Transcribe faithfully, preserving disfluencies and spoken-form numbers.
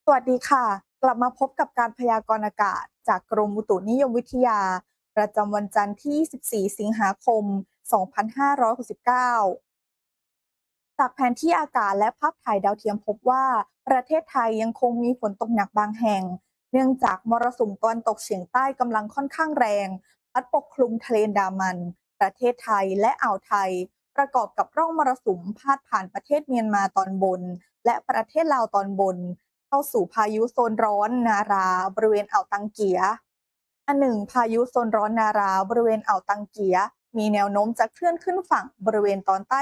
สวัสดีค่ะกลับมาพบกับการพยากรณ์อากาศจากกรมอุตุนิยมวิทยาประจำวันจันทร์ที่ ยี่สิบสี่ สิงหาคม สองพันห้าร้อยหกสิบเก้า จากแผนที่อากาศและภาพถ่ายดาวเทียมพบว่าประเทศไทยยังคงมีฝนตกหนักบางแห่งเนื่องจากมรสุมตะวันตกเฉียงใต้กำลังค่อนข้างแรงพัดปกคลุมทะเลอันดามันประเทศไทยและอ่าวไทยประกอบกับร่องมรสุมพาดผ่านประเทศเมียนมาตอนบนและประเทศลาวตอนบนเข้าสู่พายุโซนร้อนนาราบริเวณอ่าวตังเกียอันหนึ่งพายุโซนร้อนนาราบริเวณอ่าวตังเกียมีแนวโน้มจะเคลื่อนขึ้นฝั่งบริเวณตอนใต้